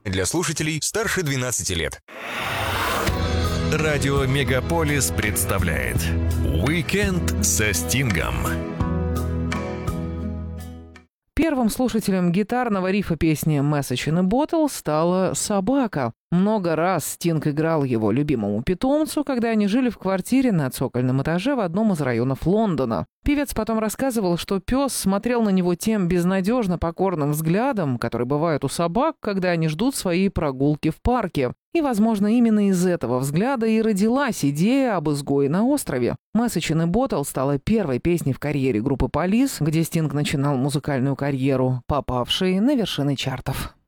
Для слушателей старше 12 лет. Радио Мегаполис представляет «Уикенд со Стингом». Первым слушателем гитарного рифа песни «Message in a Bottle» стала собака. Много раз Стинг играл его любимому питомцу, когда они жили в квартире на цокольном этаже в одном из районов Лондона. Певец потом рассказывал, что пес смотрел на него тем безнадежно покорным взглядом, который бывает у собак, когда они ждут своей прогулки в парке. И, возможно, именно из этого взгляда и родилась идея об изгое на острове. «Message in a Bottle» стала первой песней в карьере группы Police, где Стинг начинал музыкальную карьеру, попавшей на вершины чартов.